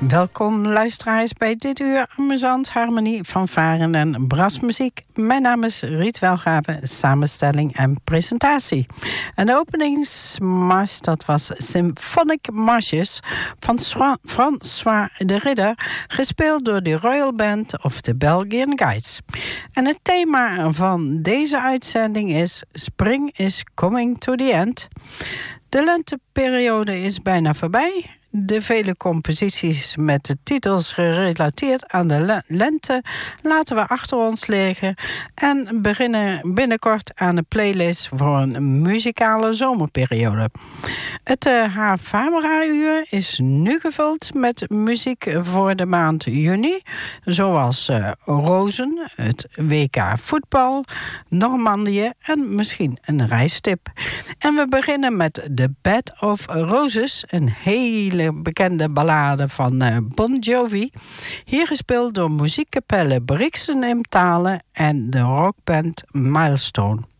Welkom luisteraars bij dit uur amusant harmonie van varen en brasmuziek. Mijn naam is Riet Welgave, samenstelling en presentatie. En de openingsmars, dat was Symphonic Marshes van François de Ridder, gespeeld door de Royal Band of the Belgian Guides. En het thema van deze uitzending is Spring is coming to the end. De lenteperiode is bijna voorbij. De vele composities met de titels gerelateerd aan de lente laten we achter ons liggen en beginnen binnenkort aan de playlist voor een muzikale zomerperiode. Het Havabra-uur is nu gevuld met muziek voor de maand juni, zoals Rozen, het WK voetbal, Normandië en misschien een reistip. En we beginnen met The Bed of Roses, een hele bekende ballade van Bon Jovi. Hier gespeeld door muziekkapelle Brixen in Talen en de rockband Milestone.